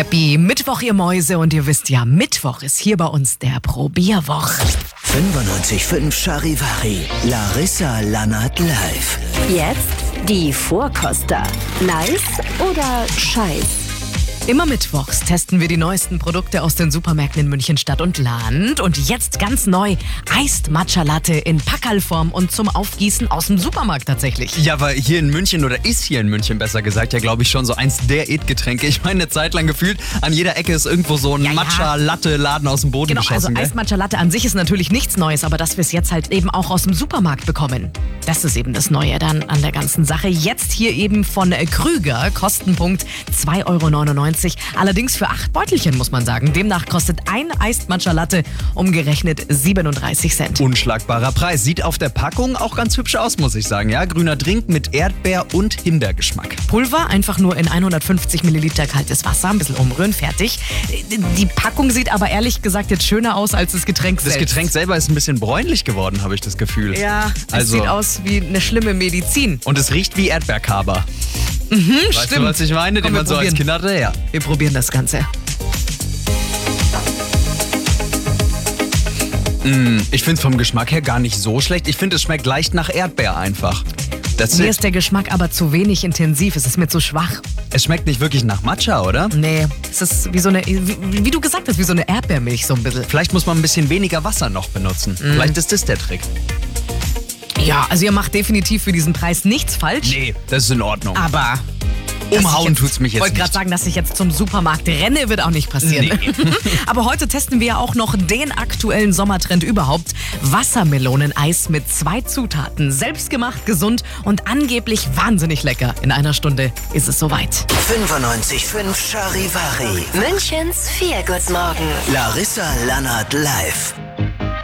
Happy Mittwoch, ihr Mäuse. Und ihr wisst ja, Mittwoch ist hier bei uns der Probierwoch. 95.5 Charivari. Larissa Lannert live. Jetzt die Vorkoster. Nice oder scheiß? Immer mittwochs testen wir die neuesten Produkte aus den Supermärkten in München Stadt und Land. Und jetzt ganz neu, Iced Matcha Latte in Packerlform und zum Aufgießen aus dem Supermarkt tatsächlich. Ja, weil hier in München, oder ist hier in München besser gesagt, ja glaube ich schon so eins der Eat-Getränke. Ich meine, eine Zeit lang gefühlt, an jeder Ecke ist irgendwo so ein Matcha-Latte-Laden aus dem Boden Genau, geschossen. also Iced Matcha Latte an sich ist natürlich nichts Neues, aber dass wir es jetzt halt eben auch aus dem Supermarkt bekommen. Das ist eben das Neue dann an der ganzen Sache. Jetzt hier eben von Krüger, Kostenpunkt 2,99 €. Allerdings für 8 Beutelchen, muss man sagen. Demnach kostet ein Iced Matcha Latte umgerechnet 37 Cent. Unschlagbarer Preis. Sieht auf der Packung auch ganz hübsch aus, muss ich sagen. Ja, grüner Drink mit Erdbeer- und Himbeergeschmack. Pulver einfach nur in 150 Milliliter kaltes Wasser, ein bisschen umrühren, fertig. Die Packung sieht aber ehrlich gesagt jetzt schöner aus als das Getränk selbst. Das Getränk selber ist ein bisschen bräunlich geworden, habe ich das Gefühl. Ja, es sieht aus wie eine schlimme Medizin. Und es riecht wie Erdbeerkaber. Weißt Stimmt. du, was ich meine? Den Komm, wir man so als probieren. Kind hatte? Ja. Wir probieren das Ganze. Ich finde es vom Geschmack her gar nicht so schlecht. Ich finde, es schmeckt leicht nach Erdbeer einfach. Mir ist der Geschmack aber zu wenig intensiv. Es ist mir zu schwach. Es schmeckt nicht wirklich nach Matcha, oder? Nee, es ist wie so eine, wie du gesagt hast, wie so eine Erdbeermilch so ein bisschen. Vielleicht muss man ein bisschen weniger Wasser noch benutzen. Vielleicht ist das der Trick. Ja, also ihr macht definitiv für diesen Preis nichts falsch. Nee, das ist in Ordnung. Aber Umhauen tut's mich jetzt Ich wollte gerade nicht. sagen, dass ich jetzt zum Supermarkt renne, wird auch nicht passieren. Nee. Aber heute testen wir ja auch noch den aktuellen Sommertrend überhaupt. Wassermeloneneis mit 2 Zutaten. Selbstgemacht, gesund und angeblich wahnsinnig lecker. In einer Stunde ist es soweit. 95.5 Charivari. Münchens Feelgood Morgen. Larissa Lannert live.